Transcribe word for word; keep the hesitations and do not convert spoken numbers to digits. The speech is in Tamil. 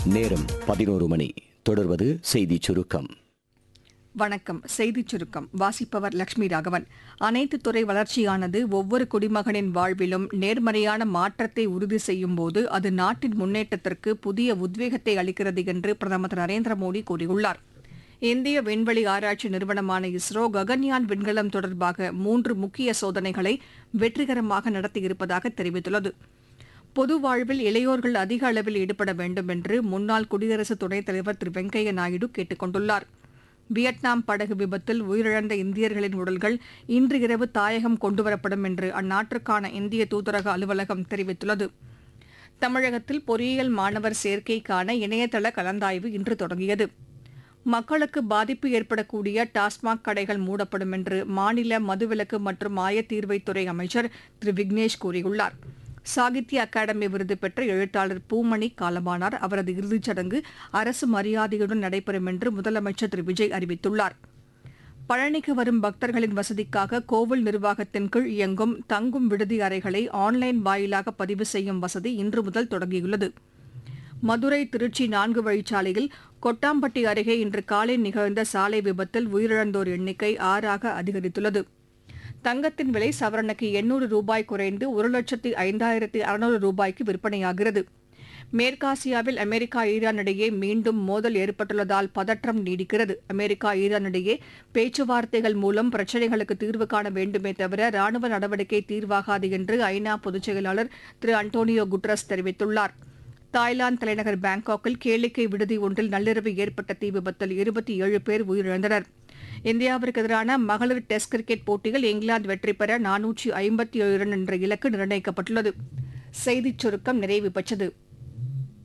நேரம் பதினோரு மணி. தொடர்வது செய்திச் சுருக்கம். வணக்கம். செய்திச் சுருக்கம் வாசிப்பவர் லட்சுமி ராகவன். அனைத்து துறை வளர்ச்சியானது ஒவ்வொரு குடிமகனின் வாழ்விலும் நேர்மறையான மாற்றத்தை உறுதி செய்யும் போது அது நாட்டின் முன்னேற்றத்திற்கு புதிய உத்வேகத்தை அளிக்கிறது என்று பிரதமர் திரு நரேந்திர மோடி கூறியுள்ளார். இந்திய விண்வெளி ஆராய்ச்சி நிறுவனமான இஸ்ரோ ககன்யான் விண்கலம் தொடர்பாக மூன்று முக்கிய சோதனைகளை வெற்றிகரமாக நடத்தியிருப்பதாக தெரிவித்துள்ளது. பொது வாழ்வில் இளையோர்கள் அதிக அளவில் ஈடுபட வேண்டும் என்று முன்னாள் குடியரசு துணைத் தலைவர் திரு வெங்கையா நாயுடு கேட்டுக் கொண்டுள்ளார். வியட்நாம் படகு விபத்தில் உயிரிழந்த இந்தியர்களின் உடல்கள் இன்று இரவு தாயகம் கொண்டுவரப்படும் என்று அந்நாட்டிற்கான இந்திய தூதரக அலுவலகம் தெரிவித்துள்ளது. தமிழகத்தில் பொறியியல் மாணவர் சேர்க்கைக்கான இணையதள கலந்தாய்வு இன்று தொடங்கியது. மக்களுக்கு பாதிப்பு ஏற்படக்கூடிய டாஸ்மாக் கடைகள் மூடப்படும் என்று மாநில மதுவிலக்கு மற்றும் ஆயத்தீர்வைத்துறை அமைச்சர் திரு விக்னேஷ் கூறியுள்ளார். சாகித்ய அகாடமி விருது பெற்ற எழுத்தாளர் பூமணி காலமானார். அவரது இறுதிச் சடங்கு அரசு மரியாதையுடன் நடைபெறும் என்று முதலமைச்சர் திரு விஜய் அறிவித்துள்ளார். பழனிக்கு வரும் பக்தர்களின் வசதிக்காக கோவில் நிர்வாகத்தின் கீழ் இயங்கும் தங்கும் விடுதி அறைகளை ஆன்லைன் வாயிலாக பதிவு செய்யும் வசதி இன்று முதல் தொடங்கியுள்ளது. மதுரை திருச்சி நான்கு வழிச்சாலையில் கொட்டாம்பட்டி அருகே இன்று காலை நிகழ்ந்த சாலை விபத்தில் உயிரிழந்தோர் எண்ணிக்கை ஆறாக அதிகரித்துள்ளது. தங்கத்தின் விலை சவரனுக்கு எண்ணூறு ரூபாய் குறைந்து ஒரு லட்சத்து ஐந்தாயிரத்து அறுநூறு ரூபாய்க்கு விற்பனையாகிறது. மேற்காசியாவில் அமெரிக்கா ஈரான் இடையே மீண்டும் மோதல் ஏற்பட்டுள்ளதால் பதற்றம் நீடிக்கிறது. அமெரிக்கா ஈரான் இடையே பேச்சுவார்த்தைகள் மூலம் பிரச்சினைகளுக்கு தீர்வு காண வேண்டுமே தவிர ராணுவ நடவடிக்கை தீர்வாகாது என்று ஐநா பொதுச் செயலாளர் திரு அன்டோனியோ குட்ரஸ் தெரிவித்துள்ளார். தாய்லாந்து தலைநகர் பாங்காக்கில் கேளிக்கை விடுதி ஒன்றில் நள்ளிரவு ஏற்பட்ட தீ விபத்தில் இருபத்தி ஏழு பேர் உயிரிழந்தனர். இந்தியாவிற்கு எதிரான மகளிர் டெஸ்ட் கிரிக்கெட் போட்டியில் இங்கிலாந்து வெற்றி பெற நானூற்று ஐம்பத்தி ஏழு ரன் என்ற இலக்கு நிர்ணயிக்கப்பட்டுள்ளது. செய்திச் சுருக்கம் நிறைவு பெற்றது.